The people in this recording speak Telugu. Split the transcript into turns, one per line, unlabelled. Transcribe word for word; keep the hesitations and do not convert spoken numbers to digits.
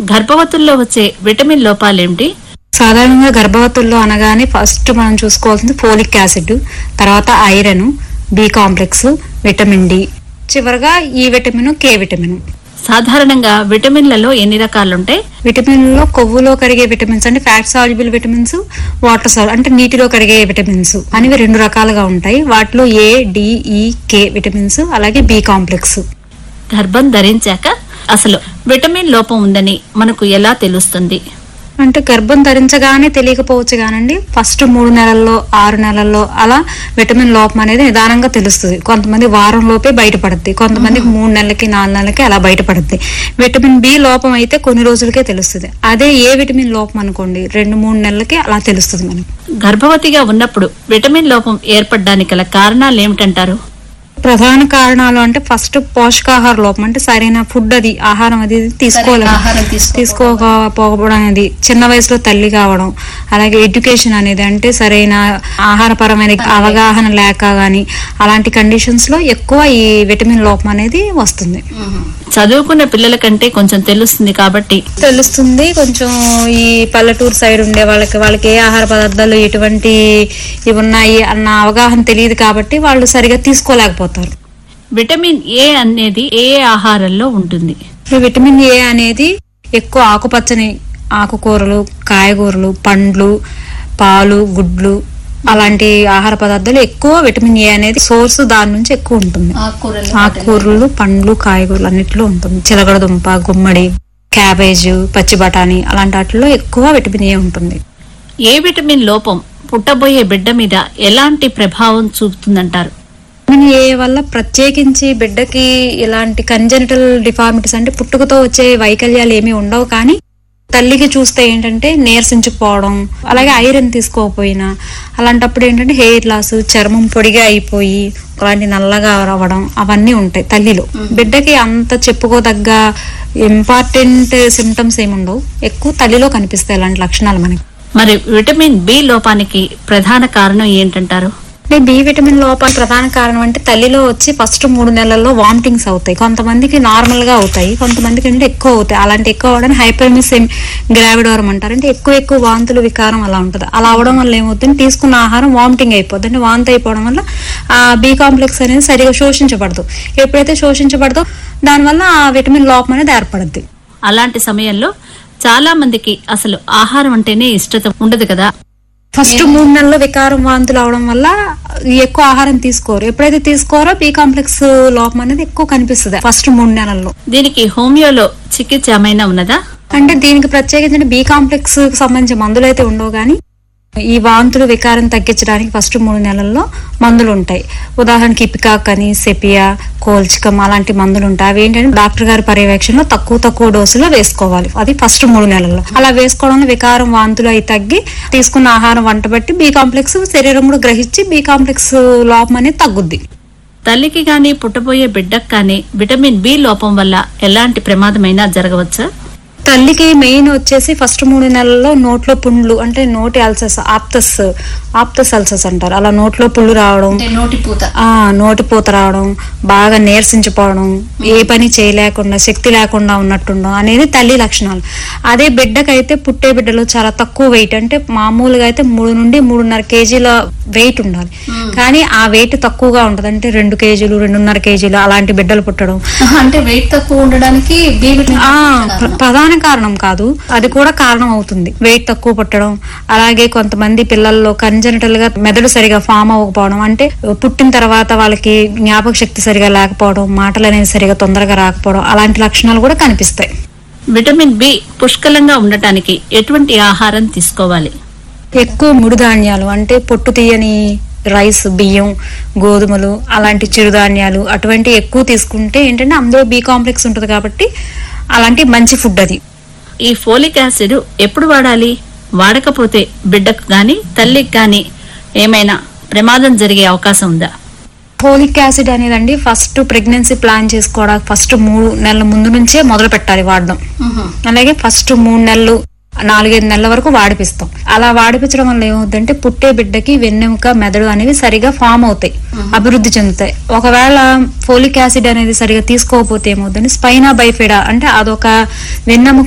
గర్భవతుల్లో వచ్చే విటమిన్ లోపాలేంటి?
సాధారణంగా గర్భవతుల్లో అనగానే ఫస్ట్ మనం చూసుకోవాల్సింది ఫోలిక్ యాసిడ్, తర్వాత iron, B complex, vitamin D, చివరగా ఈ విటమిన్, కే విటమిన్.
సాధారణంగా విటమిన్లలో ఎన్ని రకాలుంటాయి?
విటమిన్ లో కొవ్వులో కరిగే విటమిన్స్ అంటే ఫ్యాట్ సాల్యుబుల్ విటమిన్స్, వాటర్ సాల్ అంటే నీటిలో కరిగే విటమిన్స్ అనేవి రెండు రకాలుగా ఉంటాయి. వాటిలో ఏ, డి, ఈ, కే విటమిన్స్, అలాగే బి కాంప్లెక్స్.
గర్భం ధరించాక అసలు విటమిన్ లోపం ఉందని మనకు ఎలా తెలుస్తుంది?
అంటే గర్భం ధరించగానే తెలియకపోవచ్చు కానండి, ఫస్ట్ మూడు నెలల్లో ఆరు నెలల్లో అలా విటమిన్ లోపం అనేది నిదానంగా తెలుస్తుంది. కొంతమంది వారం లోపే బయటపడుద్ది, కొంతమందికి మూడు నెలలకి నాలుగు నెలలకి అలా బయటపడుద్ది. విటమిన్ బి లోపం అయితే కొన్ని రోజులకే తెలుస్తుంది. అదే ఏ విటమిన్ లోపం అనుకోండి రెండు మూడు నెలలకి అలా తెలుస్తుంది మనకి.
గర్భవతిగా ఉన్నప్పుడు విటమిన్ లోపం ఏర్పడడానికి గల కారణాలు ఏమిటంటారు?
ప్రధాన కారణాలు అంటే ఫస్ట్ పోషకాహార లోపం, అంటే సరైన ఫుడ్ అది ఆహారం అది తీసుకోలేదు తీసుకోకపోవడం అనేది, చిన్న వయసులో తల్లి కావడం, అలాగే ఎడ్యుకేషన్ అనేది అంటే సరైన ఆహారపరమైన అవగాహన లేక గాని అలాంటి కండిషన్స్ లో ఎక్కువ ఈ విటమిన్ లోపం అనేది వస్తుంది.
చదువుకున్న పిల్లల కంటే కొంచెం తెలుస్తుంది కాబట్టి
తెలుస్తుంది కొంచెం ఈ పల్లెటూరు సైడ్ ఉండే వాళ్ళకి వాళ్ళకి ఏ ఆహార పదార్థాలు ఎటువంటి ఇవి ఉన్నాయి అన్న అవగాహన తెలియదు కాబట్టి వాళ్ళు సరిగా తీసుకోలేకపోతారు.
విటమిన్ ఏ అనేది ఏ ఆహారంలో ఉంటుంది?
ఈ విటమిన్ ఏ అనేది ఎక్కువ ఆకుపచ్చని ఆకుకూరలు, కాయగూరలు, పండ్లు, పాలు, గుడ్లు అలాంటి ఆహార పదార్థాలు ఎక్కువ విటమిన్ ఏ అనేది సోర్స్ దాని నుంచి ఎక్కువ ఉంటుంది. ఆకుకూరలు, పండ్లు, కాయగూరలు అన్నిట్లో ఉంటుంది. చిలకడదుంప, గుమ్మడి, క్యాబేజ్, పచ్చి బఠానీ అలాంటి వాటిలో ఎక్కువ విటమిన్ ఏ ఉంటుంది.
ఏ విటమిన్ లోపం పుట్టబోయే బిడ్డ మీద ఎలాంటి ప్రభావం చూపుతుందంటారు?
విటమిన్ ఏ వల్ల ప్రత్యేకించి బిడ్డకి ఇలాంటి కంజెనిటల్ డిఫార్మిటీస్ అంటే పుట్టుకతో వచ్చే వైకల్యాలు ఏమీ ఉండవు, కానీ తల్లికి చూస్తే ఏంటంటే నీరసించుకుపోవడం, అలాగే ఐరన్ తీసుకోకపోయినా అలాంటప్పుడు ఏంటంటే హెయిర్ లాస్, చర్మం పొడిగా అయిపోయి అలాంటి నల్లగా రావడం అవన్నీ ఉంటాయి తల్లిలో. బిడ్డకి అంత చెప్పుకోదగ్గ ఇంపార్టెంట్ సిమ్టమ్స్ ఏమి ఉండవు, ఎక్కువ తల్లిలో కనిపిస్తాయి ఇలాంటి లక్షణాలు మనకి.
మరి విటమిన్ బి లోపానికి ప్రధాన కారణం ఏంటంటారు?
బి విటమిన్ లోపానికి ప్రధాన కారణం అంటే తల్లిలో వచ్చి ఫస్ట్ మూడు నెలల్లో వామిటింగ్స్ అవుతాయి. కొంతమందికి నార్మల్ గా అవుతాయి, కొంతమందికి అంటే ఎక్కువ అవుతాయి. అలాంటి ఎక్కువ అవడానికి హైపర్మిస్ గ్రావిడోరం అంటారు, అంటే ఎక్కువ ఎక్కువ వాంతులు వికారం అలా ఉంటుంది. అలా అవడం వల్ల ఏమవుతుంది, తీసుకున్న ఆహారం వామిటింగ్ అయిపోద్ది. అంటే వాంతి అయిపోవడం వల్ల ఆ బి కాంప్లెక్స్ అనేది సరిగా శోషించబడదు. ఎప్పుడైతే శోషించబడదో దానివల్ల ఆ విటమిన్ లోపం అనేది ఏర్పడుద్ది.
అలాంటి సమయంలో చాలా మందికి అసలు ఆహారం అంటేనే ఇష్టత ఉండదు కదా.
ఫస్ట్ మూడు నెలల్లో వికారం వాంతులు అవడం వల్ల ఎక్కువ ఆహారం తీసుకోరు. ఎప్పుడైతే తీసుకోరో బి కాంప్లెక్స్ లోపం అనేది ఎక్కువ కనిపిస్తుంది ఫస్ట్ మూడు నెలల్లో.
దీనికి హోమియోలో చికిత్స ఏమైనా ఉన్నదా?
అంటే దీనికి ప్రత్యేకించి బి కాంప్లెక్స్ సంబంధించిన మందులు అయితే ఉండవు, కానీ ఈ వాంతులు వికారం తగ్గించడానికి ఫస్ట్ మూడు నెలల్లో మందులు ఉంటాయి. ఉదాహరణకి ఇపికాక్ అని, సెపియా, కోల్చికం అలాంటి మందులు ఉంటాయి. అవి ఏంటంటే డాక్టర్ గారి పర్యవేక్షణలో తక్కువ తక్కువ డోసులో వేసుకోవాలి. అది ఫస్ట్ మూడు నెలల్లో. అలా వేసుకోవడం వికారం వాంతులు అవి తగ్గి తీసుకున్న ఆహారం వంట బట్టి బి కాంప్లెక్స్ శరీరం కూడా గ్రహించి బి కాంప్లెక్స్ లోపం అనేది తగ్గుద్ది.
తల్లికి గాని పుట్టబోయే బిడ్డకు కానీ విటమిన్ బి లోపం వల్ల ఎలాంటి ప్రమాదమైనా జరగవచ్చా?
తల్లికి మెయిన్ వచ్చేసి ఫస్ట్ మూడు నెలల్లో నోట్లో పుండ్లు అంటే నోటి అల్సర్స్, ఆప్తస్ ఆప్తస్ అల్సర్స్ అంటారు. అలా నోట్లో పుండ్లు రావడం, ఆ నోటి పూత రావడం, బాగా నీరసించిపోవడం, ఏ పని చేయలేకుండా శక్తి లేకుండా ఉన్నట్టుండడం అనేది తల్లి లక్షణాలు. అదే బిడ్డకైతే పుట్టే బిడ్డలో చాలా తక్కువ వెయిట్, అంటే మామూలుగా అయితే మూడు నుండి మూడున్నర కేజీల వెయిట్ ఉండాలి, కానీ ఆ వెయిట్ తక్కువగా ఉంటది. అంటే రెండు కేజీలు రెండున్నర కేజీలు అలాంటి బిడ్డలు పుట్టడం.
అంటే వెయిట్ తక్కువ ఉండడానికి
ప్రధాన కారణం కాదు, అది కూడా కారణం అవుతుంది. వెయిట్ తక్కువ పుట్టడం, అలాగే కొంతమంది పిల్లల్లో కంజనిటల్ గా మెదడు సరిగా ఫామ్ అవ్వకపోవడం, అంటే పుట్టిన తర్వాత వాళ్ళకి జ్ఞాపక శక్తి సరిగా లేకపోవడం, మాటలు అనేది సరిగా తొందరగా రాకపోవడం అలాంటి లక్షణాలు కూడా కనిపిస్తాయి.
విటమిన్ బి పుష్కలంగా ఉండటానికి ఎటువంటి ఆహారం తీసుకోవాలి?
ఎక్కువ ముడి ధాన్యాలు అంటే పొట్టు తీయని రైస్, బియ్యం, గోధుమలు అలాంటి చిరుధాన్యాలు అటువంటి ఎక్కువ తీసుకుంటే ఏంటంటే అందులో బి కాంప్లెక్స్ ఉంటుంది కాబట్టి అలాంటి మంచి ఫుడ్ అది.
ఈ ఫోలిక్ యాసిడ్ ఎప్పుడు వాడాలి? వాడకపోతే బిడ్డకు గాని తల్లికి గాని ఏమైనా ప్రమాదం జరిగే అవకాశం ఉందా?
Folic acid అనేదండి first pregnancy plan చేసుకోవడానికి ఫస్ట్ మూడు నెలల ముందు నుంచే మొదలు పెట్టాలి వాడడం. అలాగే ఫస్ట్ మూడు నెలలు నాలుగైదు నెలల వరకు వాడిపిస్తాం. అలా వాడిపించడం వల్ల ఏమవుతుందంటే పుట్టే బిడ్డకి వెన్నెముక, మెదడు అనేవి సరిగా ఫామ్ అవుతాయి, అభివృద్ధి చెందుతాయి. ఒకవేళ ఫోలిక్ యాసిడ్ అనేది సరిగా తీసుకోకపోతే ఏమవుతుంది, స్పైనా బైఫిడా అంటే అదొక వెన్నెముక